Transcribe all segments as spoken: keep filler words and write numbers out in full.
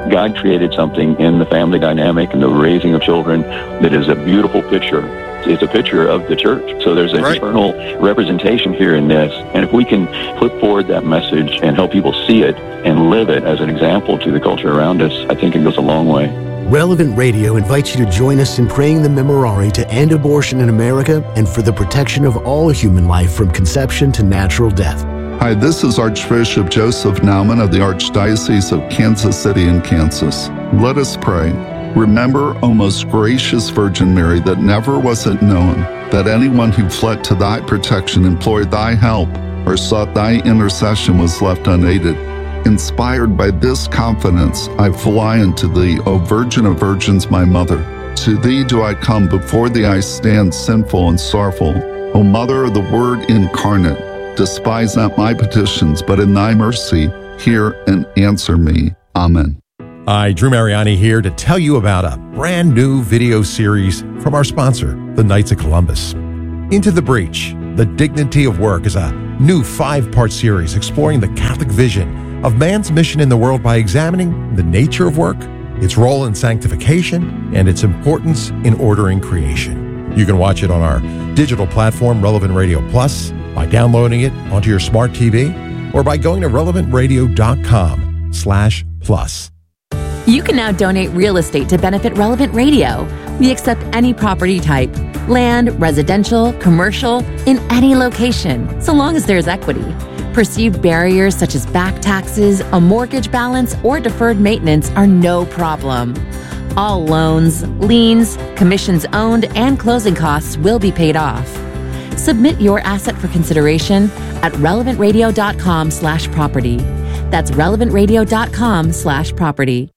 God created something in the family dynamic and the raising of children that is a beautiful picture. It's a picture of the church. So there's an right. eternal representation here in this. And if we can put forward that message and help people see it and live it as an example to the culture around us, I think it goes a long way. Relevant Radio invites you to join us in praying the Memorare to end abortion in America and for the protection of all human life from conception to natural death. Hi, this is Archbishop Joseph Naumann of the Archdiocese of Kansas City in Kansas. Let us pray. Remember, O most gracious Virgin Mary, that never was it known that anyone who fled to thy protection, implored thy help, or sought thy intercession was left unaided. Inspired by this confidence, I fly unto thee, O Virgin of Virgins, my Mother. To thee do I come, before thee I stand sinful and sorrowful. O Mother of the Word incarnate, despise not my petitions, but in thy mercy hear and answer me. Amen. Hi, Drew Mariani here to tell you about a brand new video series from our sponsor, the Knights of Columbus. Into the Breach, The Dignity of Work is a new five-part series exploring the Catholic vision of man's mission in the world by examining the nature of work, its role in sanctification, and its importance in ordering creation. You can watch it on our digital platform, Relevant Radio Plus, by downloading it onto your smart T V, or by going to relevant radio dot com slash plus. You can now donate real estate to benefit Relevant Radio. We accept any property type, land, residential, commercial, in any location, so long as there's equity. Perceived barriers such as back taxes, a mortgage balance, or deferred maintenance are no problem. All loans, liens, commissions owned, and closing costs will be paid off. Submit your asset for consideration at relevant radio dot com slash property. That's relevant radio dot com slash property.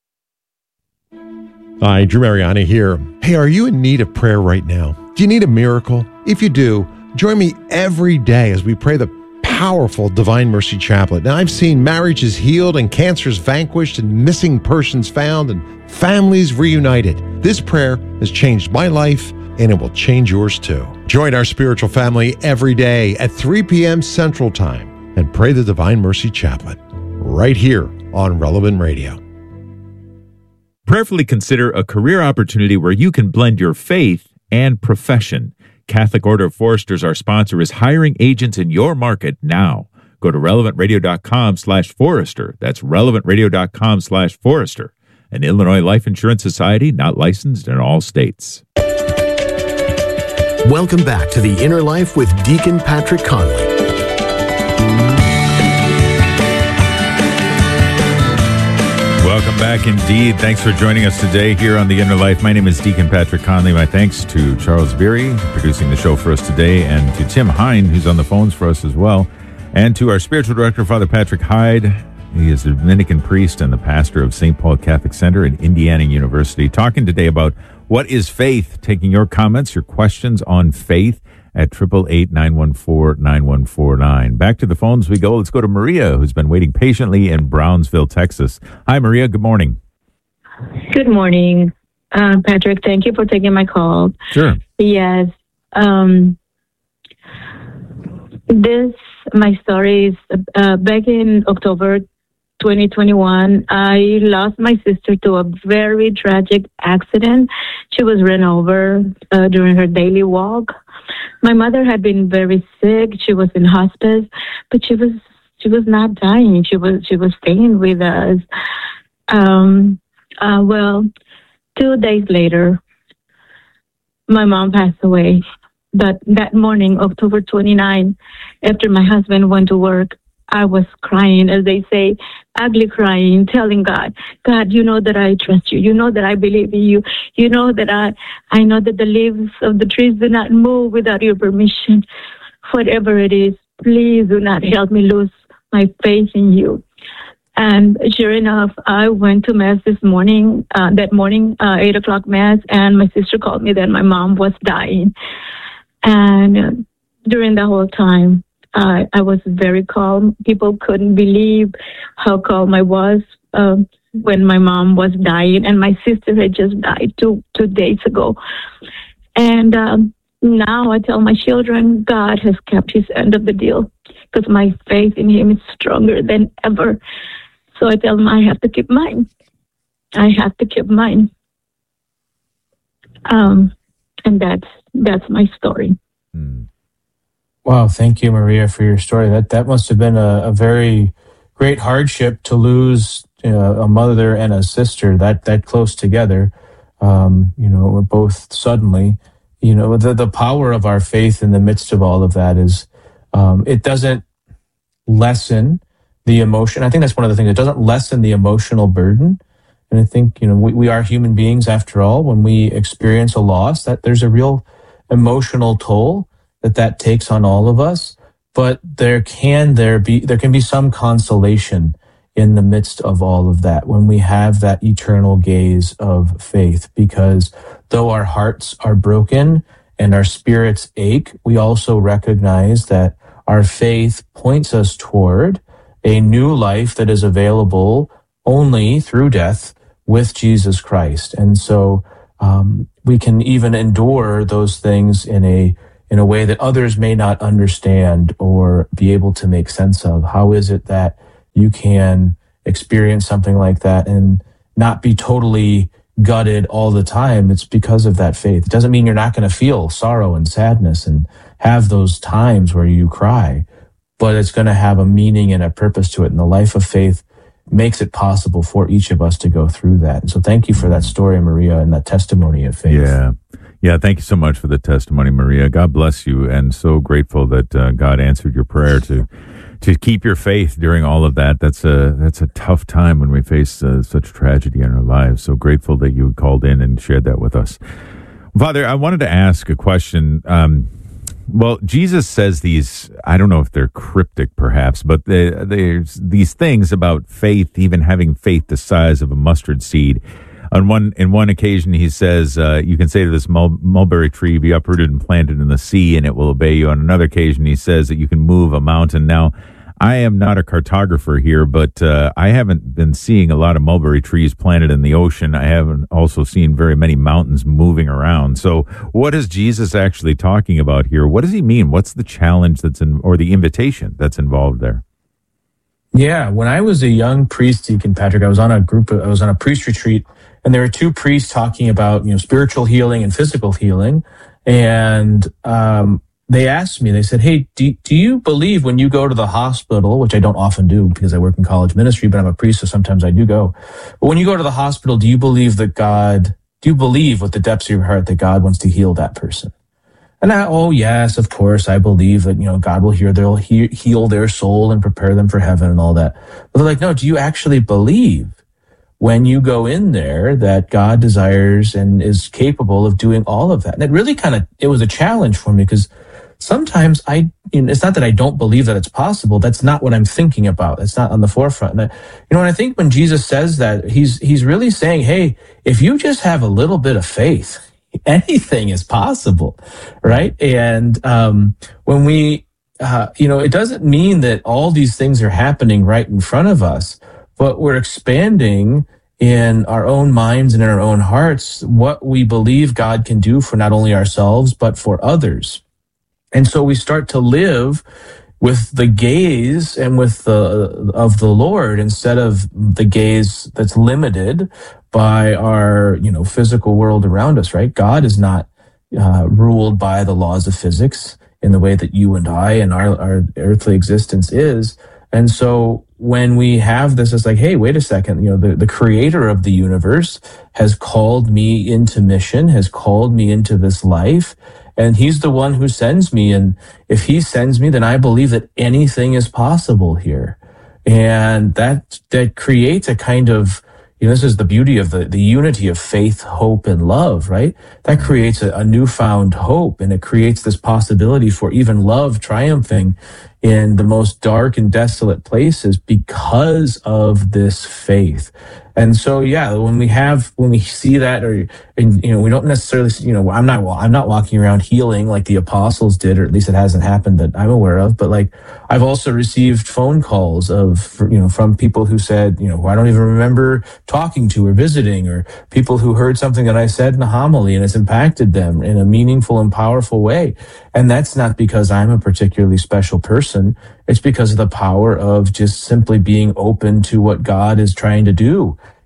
Hi, Drew Mariani here. Hey, are you in need of prayer right now? Do you need a miracle? If you do, join me every day as we pray the powerful Divine Mercy Chaplet. Now, I've seen marriages healed and cancers vanquished and missing persons found and families reunited. This prayer has changed my life, and it will change yours too. Join our spiritual family every day at three p.m. Central Time and pray the Divine Mercy Chaplet right here on Relevant Radio. Prayerfully consider a career opportunity where you can blend your faith and profession. Catholic Order of Foresters, our sponsor, is hiring agents in your market now. Go to relevant radio dot com slash forester. That's relevant radio dot com slash forester. An Illinois Life Insurance Society not licensed in all states. Welcome back to The Inner Life with Deacon Patrick Conley. Welcome back indeed. Thanks for joining us today here on The Inner Life. My name is Deacon Patrick Conley. My thanks to Charles Beery, producing the show for us today, and to Tim Hine, who's on the phones for us as well, and to our spiritual director, Father Patrick Hyde. He is a Dominican priest and the pastor of Saint Paul Catholic Center at Indiana University, talking today about what is faith, taking your comments, your questions on faith at eight eight eight, nine one four, nine one four nine. Back to the phones we go. Let's go to Maria, who's been waiting patiently in Brownsville, Texas. Hi, Maria. Good morning. Good morning, uh, Patrick. Thank you for taking my call. Sure. Yes. Um, this, my story is uh, back in October twenty twenty-one, I lost my sister to a very tragic accident. She was run over uh, during her daily walk. My mother had been very sick. She was in hospice, but she was she was not dying. She was she was staying with us. Um, uh, well, two days later, my mom passed away. But that morning, October twenty-ninth, after my husband went to work, I was crying, as they say, ugly crying, telling God, God, you know that I trust you. You know that I believe in you. You know that I, I know that the leaves of the trees do not move without your permission. Whatever it is, please do not help me lose my faith in you. And sure enough, I went to Mass this morning, uh, that morning, uh, eight o'clock Mass, and my sister called me that my mom was dying. And uh, during the whole time, Uh, I was very calm. People couldn't believe how calm I was uh, when my mom was dying, and my sister had just died two two days ago. And um, now I tell my children, God has kept his end of the deal because my faith in him is stronger than ever. So I tell them I have to keep mine. I had to keep mine. Um, and that's that's my story. Hmm. Wow, thank you, Maria, for your story. That that must have been a, a very great hardship to lose uh, a mother and a sister that that close together. Um, you know, both suddenly. You know, the the power of our faith in the midst of all of that is um, it doesn't lessen the emotion. I think that's one of the things. It doesn't lessen the emotional burden. And I think, you know, we, we are human beings after all. When we experience a loss, that there's a real emotional toll that that takes on all of us. But there can there be there can be some consolation in the midst of all of that when we have that eternal gaze of faith, because though our hearts are broken and our spirits ache, we also recognize that our faith points us toward a new life that is available only through death with Jesus Christ. And so um, we can even endure those things in a in a way that others may not understand or be able to make sense of. How is it that you can experience something like that and not be totally gutted all the time? It's because of that faith. It doesn't mean you're not going to feel sorrow and sadness and have those times where you cry, but it's going to have a meaning and a purpose to it. And the life of faith makes it possible for each of us to go through that. And so thank you for that story, Maria, and that testimony of faith. Yeah. Yeah, thank you so much for the testimony, Maria. God bless you, and so grateful that uh, God answered your prayer to to keep your faith during all of that. That's a that's a tough time when we face uh, such tragedy in our lives. So grateful that you called in and shared that with us. Father, I wanted to ask a question. Um, well, Jesus says these, I don't know if they're cryptic perhaps, but they, there's these things about faith, even having faith the size of a mustard seed. On one, in one occasion, he says, uh, you can say to this mul- mulberry tree, be uprooted and planted in the sea, and it will obey you. On another occasion, he says that you can move a mountain. Now, I am not a cartographer here, but uh, I haven't been seeing a lot of mulberry trees planted in the ocean. I haven't also seen very many mountains moving around. So what is Jesus actually talking about here? What does he mean? What's the challenge that's in, or the invitation that's involved there? Yeah, when I was a young priest, Deacon Patrick, I was on a group, of, I was on a priest retreat, and there were two priests talking about, you know, spiritual healing and physical healing. And um, they asked me, they said, hey, do, do you believe when you go to the hospital, which I don't often do because I work in college ministry, but I'm a priest, so sometimes I do go. But when you go to the hospital, do you believe that God, do you believe with the depths of your heart that God wants to heal that person? And I, oh, yes, of course, I believe that, you know, God will hear, they'll he, heal their soul and prepare them for heaven and all that. But they're like, no, do you actually believe when you go in there that God desires and is capable of doing all of that? And it really kind of, it was a challenge for me because sometimes I, you know, it's not that I don't believe that it's possible. That's not what I'm thinking about. It's not on the forefront. And I, you know, and I think when Jesus says that, he's, he's really saying, hey, if you just have a little bit of faith, anything is possible, right? And um, when we, uh, you know, it doesn't mean that all these things are happening right in front of us, but we're expanding in our own minds and in our own hearts what we believe God can do for not only ourselves, but for others. And so we start to live with the gaze and with the of the Lord instead of the gaze that's limited by our, you know, physical world around us, right? God is not uh, ruled by the laws of physics in the way that you and I and our, our earthly existence is. And so when we have this, it's like, hey, wait a second, you know, the, the creator of the universe has called me into mission, has called me into this life, and he's the one who sends me. And if he sends me, then I believe that anything is possible here. And that, that creates a kind of, you know, this is the beauty of the, the unity of faith, hope, and love, right? That creates a, a newfound hope, and it creates this possibility for even love triumphing in the most dark and desolate places because of this faith. And so, yeah, when we have, when we see that, or, and, you know, we don't necessarily, you know, I'm not, well, I'm not walking around healing like the apostles did, or at least it hasn't happened that I'm aware of. But like, I've also received phone calls of, you know, from people who said, you know, I don't even remember talking to or visiting, or people who heard something that I said in a homily and it's impacted them in a meaningful and powerful way. And that's not because I'm a particularly special person. It's because of the power of just simply being open to what God is trying to do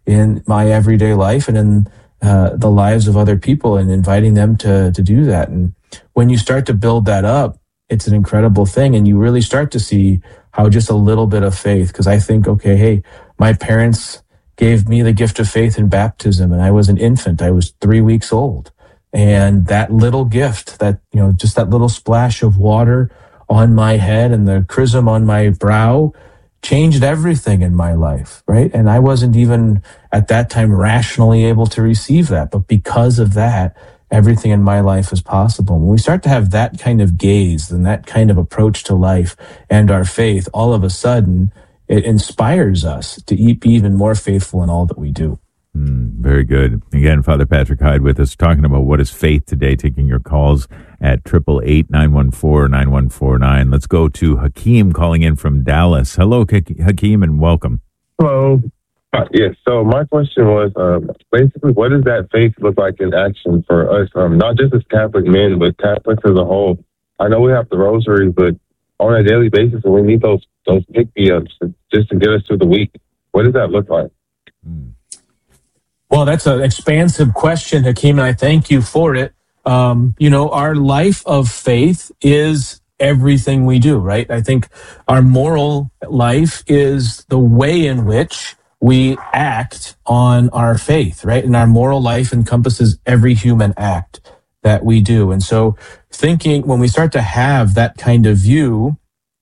in my everyday life and in uh, the lives of other people, and inviting them to to do that. And when you start to build that up, it's an incredible thing. And you really start to see how just a little bit of faith, because I think, okay, hey, my parents gave me the gift of faith in baptism, and I was an infant. I was three weeks old. And that little gift, that, you know, just that little splash of water on my head and the chrism on my brow changed everything in my life, right? And I wasn't even at that time rationally able to receive that. But because of that, everything in my life is possible. When we start to have that kind of gaze and that kind of approach to life and our faith, all of a sudden, it inspires us to be even more faithful in all that we do. Mm, very good. Again, Father Patrick Hyde with us, talking about what is faith today, taking your calls at eight eight eight, nine one four, nine one four nine. Let's go to Hakeem calling in from Dallas. Hello, Hakeem, and welcome. Hello. Uh, yes, so my question was, um, basically, what does that faith look like in action for us, um, not just as Catholic men, but Catholics as a whole? I know we have the rosary, but on a daily basis, and we need those those pick-me-ups just to get us through the week. What does that look like? Mm. Well, that's an expansive question, Hakeem, and I thank you for it. Um, you know, our life of faith is everything we do, right? I think our moral life is the way in which we act on our faith, right? And our moral life encompasses every human act that we do. And so thinking, when we start to have that kind of view,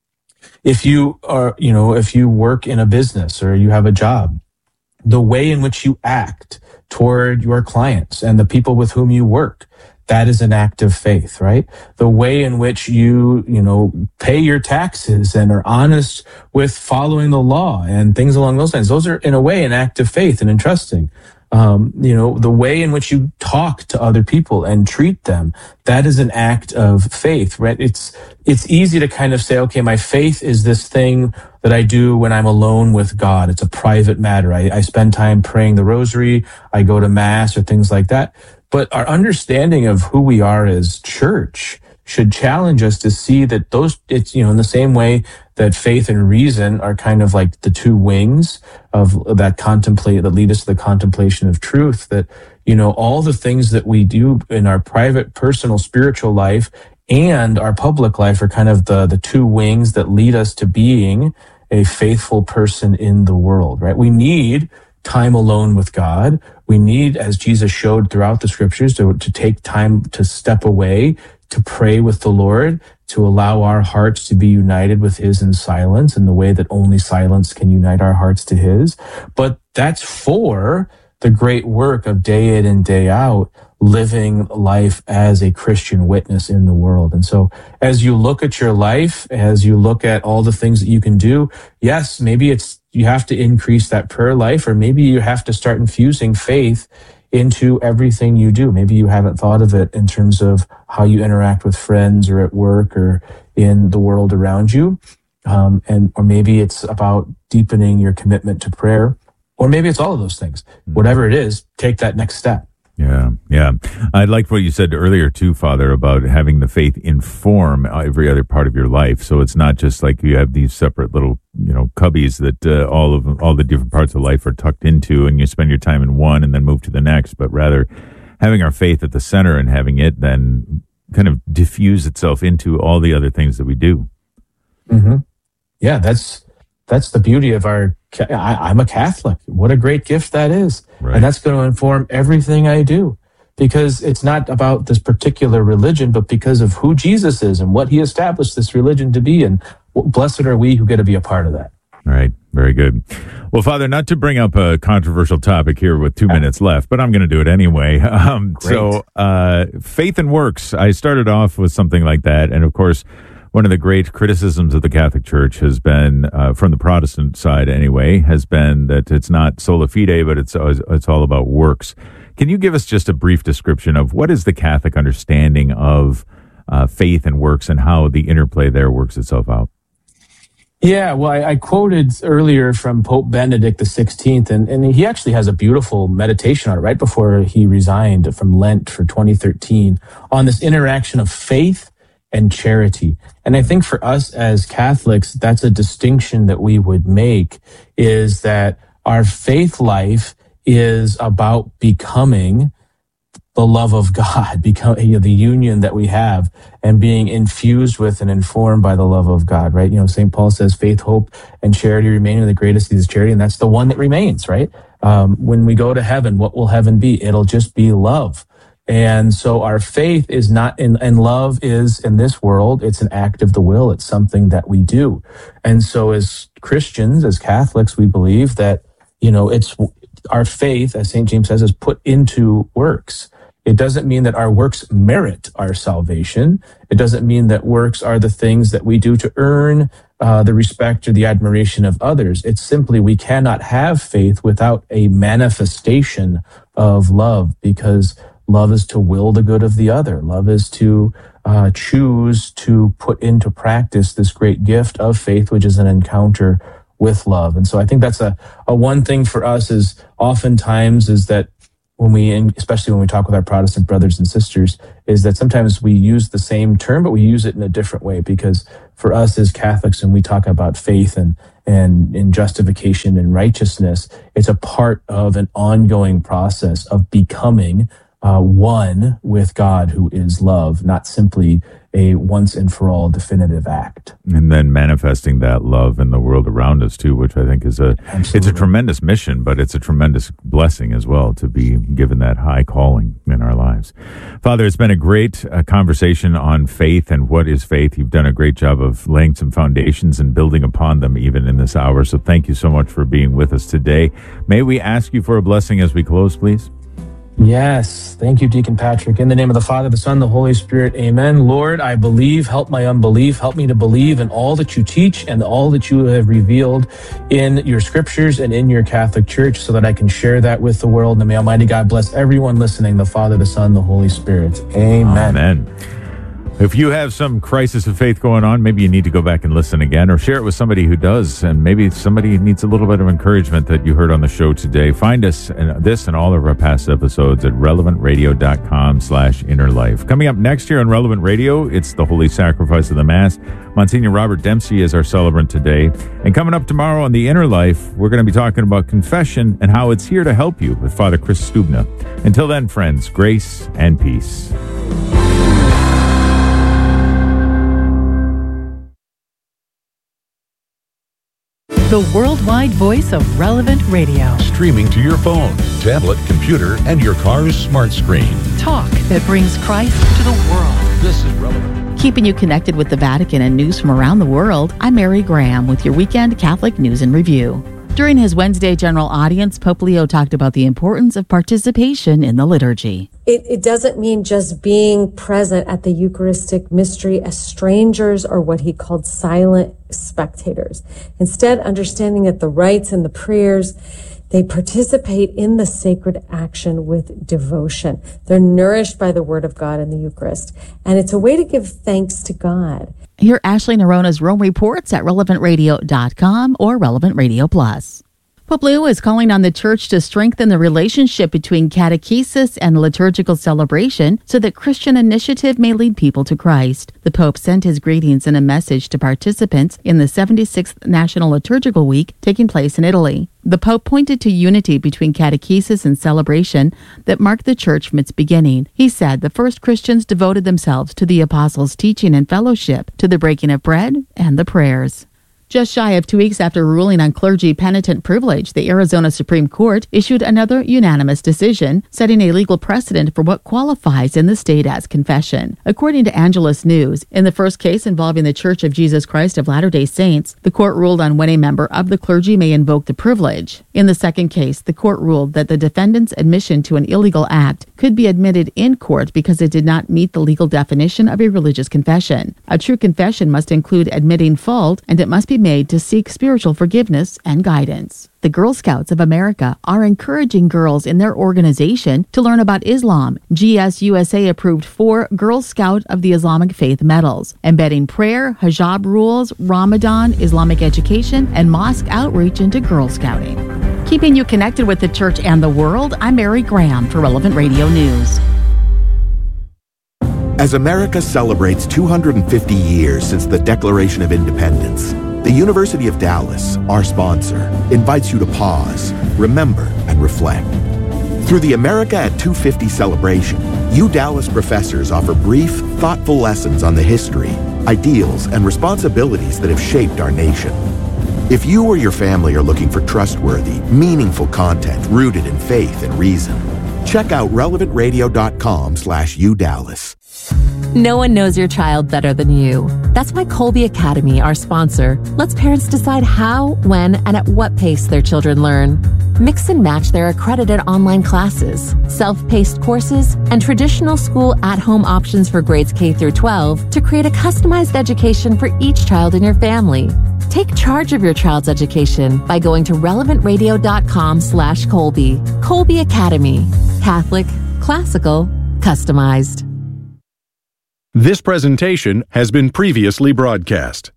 if you are, you know, if you work in a business or you have a job, the way in which you act toward your clients and the people with whom you work, that is an act of faith, right? The way in which you, you know, pay your taxes and are honest with following the law and things along those lines, those are in a way an act of faith and entrusting. Um, you know, the way in which you talk to other people and treat them, that is an act of faith, right? It's, it's easy to kind of say, okay, my faith is this thing that I do when I'm alone with God. It's a private matter. I, I spend time praying the rosary. I go to mass or things like that. But our understanding of who we are as church should challenge us to see that those, it's, you know, in the same way that faith and reason are kind of like the two wings of that contemplate, that lead us to the contemplation of truth, that, you know, all the things that we do in our private, personal, spiritual life and our public life are kind of the, the two wings that lead us to being a faithful person in the world, right? We need time alone with God. We need, as Jesus showed throughout the scriptures, to, to take time to step away, to pray with the Lord, to allow our hearts to be united with his in silence in the way that only silence can unite our hearts to his. But that's for the great work of day in and day out, living life as a Christian witness in the world. And so as you look at your life, as you look at all the things that you can do, yes, maybe it's, you have to increase that prayer life, or maybe you have to start infusing faith into everything you do. Maybe you haven't thought of it in terms of how you interact with friends or at work or in the world around you. Um, and, or maybe it's about deepening your commitment to prayer, or maybe it's all of those things. Whatever it is, take that next step. Yeah, yeah. I liked what you said earlier too, Father, about having the faith inform every other part of your life. So it's not just like you have these separate little, you know, cubbies that uh, all of all the different parts of life are tucked into, and you spend your time in one and then move to the next. But rather, having our faith at the center and having it then kind of diffuse itself into all the other things that we do. Mm-hmm. Yeah, that's that's the beauty of our. I, I'm a Catholic. What a great gift that is. Right. And that's going to inform everything I do, because it's not about this particular religion, but because of who Jesus is and what he established this religion to be. And blessed are we who get to be a part of that. Right. Very good. Well, Father, not to bring up a controversial topic here with two minutes left, but I'm going to do it anyway. Um, so uh, faith and works. I started off with something like that. And of course, one of the great criticisms of the Catholic Church has been, uh, from the Protestant side anyway, has been that it's not sola fide, but it's it's all about works. Can you give us just a brief description of what is the Catholic understanding of uh, faith and works, and how the interplay there works itself out? Yeah, well, I, I quoted earlier from Pope Benedict the sixteenth, and, and he actually has a beautiful meditation on it right before he resigned from Lent for twenty thirteen on this interaction of faith and charity. And I think for us as Catholics, that's a distinction that we would make, is that our faith life is about becoming the love of God, become you know, the union that we have, and being infused with and informed by the love of God, right? You know, Saint Paul says, faith, hope, and charity remain, the greatest is charity, and that's the one that remains, right? Um, when we go to heaven, what will heaven be? It'll just be love. And so our faith is not in, and love is in this world, it's an act of the will. It's something that we do. And so as Christians, as Catholics, we believe that, you know, it's our faith, as Saint James says, is put into works. It doesn't mean that our works merit our salvation. It doesn't mean that works are the things that we do to earn uh, the respect or the admiration of others. It's simply we cannot have faith without a manifestation of love, because love is to will the good of the other. Love is to uh, choose to put into practice this great gift of faith, which is an encounter with love. And so I think that's a, a one thing for us is oftentimes is that when we, especially when we talk with our Protestant brothers and sisters, is that sometimes we use the same term, but we use it in a different way. Because for us as Catholics, when we talk about faith and and in justification and righteousness, it's a part of an ongoing process of becoming uh, one with God, who is love, not simply a once and for all definitive act. And then manifesting that love in the world around us too, which I think is a, Absolutely. It's a tremendous mission, but it's a tremendous blessing as well to be given that high calling in our lives. Father, it's been a great uh, conversation on faith and what is faith. You've done a great job of laying some foundations and building upon them even in this hour. So thank you so much for being with us today. May we ask you for a blessing as we close, please? Yes. Thank you, Deacon Patrick. In the name of the Father, the Son, the Holy Spirit. Amen. Lord, I believe. Help my unbelief. Help me to believe in all that you teach and all that you have revealed in your scriptures and in your Catholic Church, so that I can share that with the world. And may Almighty God bless everyone listening, the Father, the Son, the Holy Spirit. Amen. Amen. If you have some crisis of faith going on, maybe you need to go back and listen again, or share it with somebody who does, and maybe somebody needs a little bit of encouragement that you heard on the show today. Find us, and this and all of our past episodes, at relevant radio dot com slash inner life. Coming up next year on Relevant Radio, it's the Holy Sacrifice of the Mass. Monsignor Robert Dempsey is our celebrant today. And coming up tomorrow on The Inner Life, we're going to be talking about confession and how it's here to help you with Father Chris Stubna. Until then, friends, grace and peace. The worldwide voice of Relevant Radio. Streaming to your phone, tablet, computer, and your car's smart screen. Talk that brings Christ to the world. This is Relevant. Keeping you connected with the Vatican and news from around the world, I'm Mary Graham with your weekend Catholic News and Review. During his Wednesday general audience, Pope Leo talked about the importance of participation in the liturgy. It, it doesn't mean just being present at the Eucharistic mystery as strangers or what he called silent spectators. Instead, understanding that the rites and the prayers, they participate in the sacred action with devotion. They're nourished by the Word of God in the Eucharist. And it's a way to give thanks to God. Hear Ashley Narona's Rome Reports at relevant radio dot com or Relevant Radio Plus. Pope Leo is calling on the Church to strengthen the relationship between catechesis and liturgical celebration so that Christian initiative may lead people to Christ. The Pope sent his greetings in a message to participants in the seventy-sixth National Liturgical Week taking place in Italy. The Pope pointed to unity between catechesis and celebration that marked the Church from its beginning. He said the first Christians devoted themselves to the Apostles' teaching and fellowship, to the breaking of bread and the prayers. Just shy of two weeks after ruling on clergy penitent privilege, the Arizona Supreme Court issued another unanimous decision, setting a legal precedent for what qualifies in the state as confession. According to Angelus News, in the first case involving the Church of Jesus Christ of Latter-day Saints, the court ruled on when a member of the clergy may invoke the privilege. In the second case, the court ruled that the defendant's admission to an illegal act could be admitted in court because it did not meet the legal definition of a religious confession. A true confession must include admitting fault, and it must be made to seek spiritual forgiveness and guidance. The Girl Scouts of America are encouraging girls in their organization to learn about Islam. G S U S A approved four Girl Scout of the Islamic Faith medals, embedding prayer, hijab rules, Ramadan, Islamic education, and mosque outreach into Girl Scouting. Keeping you connected with the Church and the world, I'm Mary Graham for Relevant Radio News. As America celebrates two hundred fifty years since the Declaration of Independence, The University of Dallas, our sponsor, invites you to pause, remember, and reflect. Through the America at two fifty celebration, U Dallas professors offer brief, thoughtful lessons on the history, ideals, and responsibilities that have shaped our nation. If you or your family are looking for trustworthy, meaningful content rooted in faith and reason, check out relevant radio dot com slash U Dallas. No one knows your child better than you. That's why Colby Academy, our sponsor, lets parents decide how, when, and at what pace their children learn. Mix and match their accredited online classes, self-paced courses, and traditional school at-home options for grades K through twelve to create a customized education for each child in your family. Take charge of your child's education by going to relevant radio dot com slash Colby. Colby Academy. Catholic, classical, customized. This presentation has been previously broadcast.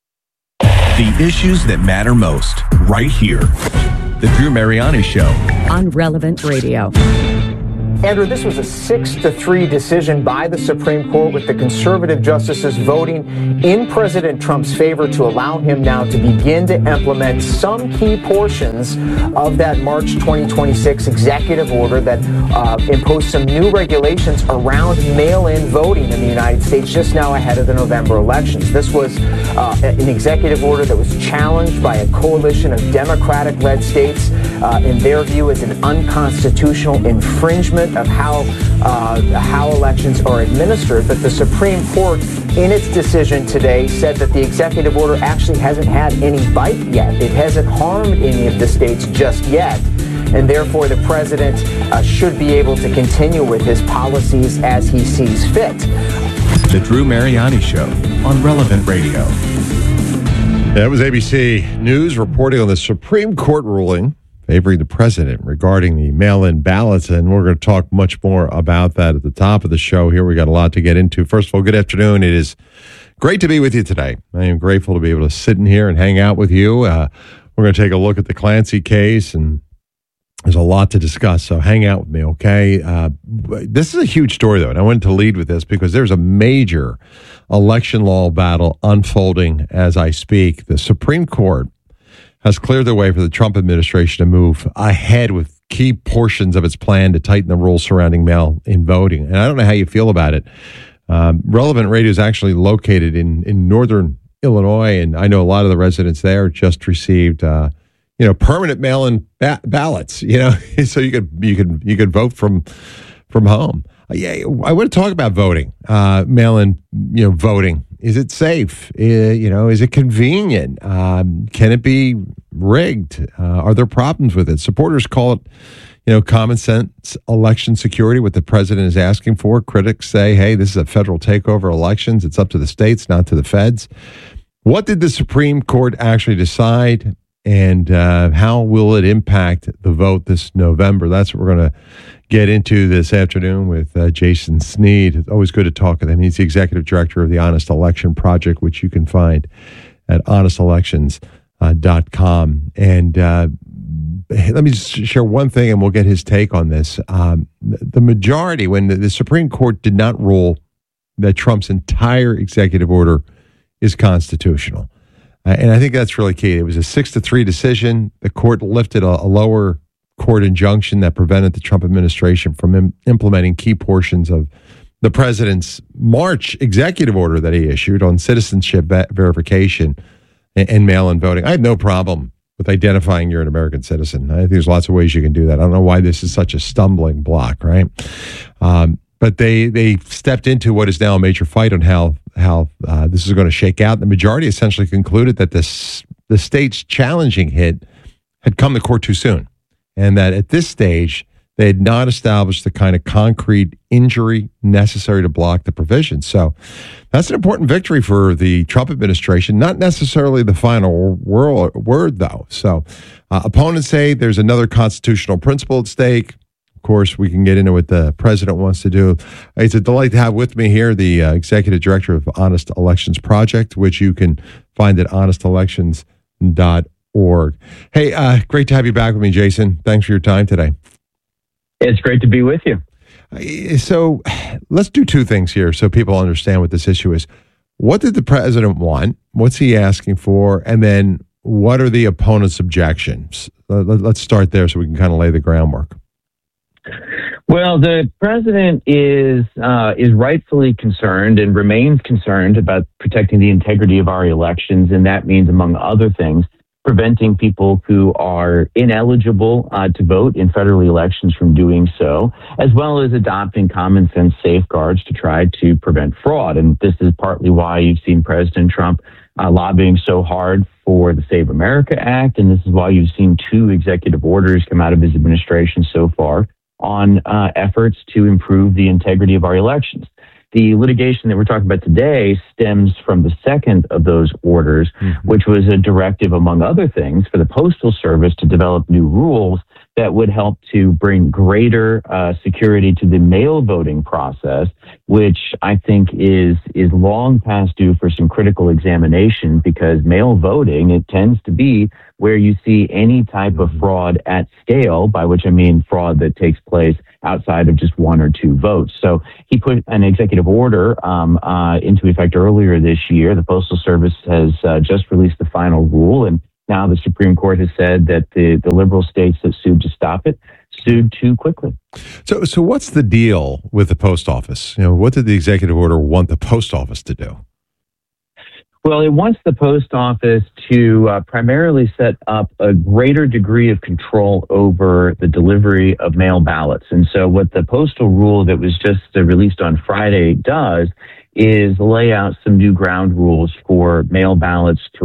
The issues that matter most, right here. The Drew Mariani Show on Relevant Radio. Andrew, this was a six to three decision by the Supreme Court, with the conservative justices voting in President Trump's favor to allow him now to begin to implement some key portions of that March twenty twenty-six executive order that uh, imposed some new regulations around mail-in voting in the United States just now ahead of the November elections. This was uh, an executive order that was challenged by a coalition of Democratic-led states, uh, in their view, as an unconstitutional infringement of how uh, how elections are administered. But the Supreme Court, in its decision today, said that the executive order actually hasn't had any bite yet. It hasn't harmed any of the states just yet, and therefore the president uh, should be able to continue with his policies as he sees fit. The Drew Mariani Show on Relevant Radio. That was A B C News reporting on the Supreme Court ruling favoring the president regarding the mail-in ballots, and we're going to talk much more about that at the top of the show here. We got a lot to get into. First of all, good afternoon. It is great to be with you today. I am grateful to be able to sit in here and hang out with you. Uh, we're going to take a look at the Clancy case, and there's a lot to discuss, so hang out with me, okay? Uh, this is a huge story, though, and I wanted to lead with this because there's a major election law battle unfolding as I speak. The Supreme Court has cleared the way for the Trump administration to move ahead with key portions of its plan to tighten the rules surrounding mail-in voting. And I don't know how you feel about it. Um, Relevant Radio is actually located in, in northern Illinois, and I know a lot of the residents there just received, uh, you know, permanent mail-in ba- ballots. You know, so you could you could you could vote from from home. Uh, yeah, I want to talk about voting, uh, mail-in, you know, voting. Is it safe? Uh, you know, is it convenient? Um, can it be rigged? Uh, are there problems with it? Supporters call it, you know, common sense election security, what the president is asking for. Critics say, hey, this is a federal takeover of elections. It's up to the states, not to the feds. What did the Supreme Court actually decide, and uh, how will it impact the vote this November? That's what we're going to get into this afternoon with uh, Jason Sneed. It's always good to talk with him. He's the executive director of the Honest Election Project, which you can find at honest elections dot com. And uh, let me just share one thing, and we'll get his take on this. Um, the majority, when the, the Supreme Court did not rule that Trump's entire executive order is constitutional. Uh, and I think that's really key. It was a six to three decision. The court lifted a, a lower court injunction that prevented the Trump administration from im- implementing key portions of the president's March executive order that he issued on citizenship ve- verification and, and mail-in voting. I have no problem with identifying you're an American citizen. I think there's lots of ways you can do that. I don't know why this is such a stumbling block, right? Um, but they they stepped into what is now a major fight on how how uh, this is going to shake out. The majority essentially concluded that this the state's challenging hit had come to court too soon, and that at this stage they had not established the kind of concrete injury necessary to block the provision. So that's an important victory for the Trump administration, not necessarily the final word, though. So uh, opponents say there's another constitutional principle at stake. Of course, we can get into what the president wants to do. It's a delight to have with me here the uh, executive director of Honest Elections Project, which you can find at honest elections dot org. Hey, uh, great to have you back with me, Jason. Thanks for your time today. It's great to be with you. So let's do two things here so people understand what this issue is. What did the president want? What's he asking for? And then what are the opponent's objections? Let's start there so we can kind of lay the groundwork. Well, the president is uh, is rightfully concerned and remains concerned about protecting the integrity of our elections, and that means, among other things, preventing people who are ineligible uh, to vote in federal elections from doing so, as well as adopting common sense safeguards to try to prevent fraud. And this is partly why you've seen President Trump uh, lobbying so hard for the Save America Act, and this is why you've seen two executive orders come out of his administration so far on uh, efforts to improve the integrity of our elections. The litigation that we're talking about today stems from the second of those orders, mm-hmm. which was a directive, among other things, for the Postal Service to develop new rules that would help to bring greater uh, security to the mail voting process, which I think is is long past due for some critical examination, because mail voting, it tends to be where you see any type of fraud at scale, by which I mean fraud that takes place outside of just one or two votes. So he put an executive order um, uh, into effect earlier this year. The Postal Service has uh, just released the final rule, and now the Supreme Court has said that the, the liberal states that sued to stop it sued too quickly. So, so what's the deal with the post office? You know, what did the executive order want the post office to do? Well, it wants the post office to uh, primarily set up a greater degree of control over the delivery of mail ballots. And so what the postal rule that was just uh, released on Friday does is lay out some new ground rules for mail ballots to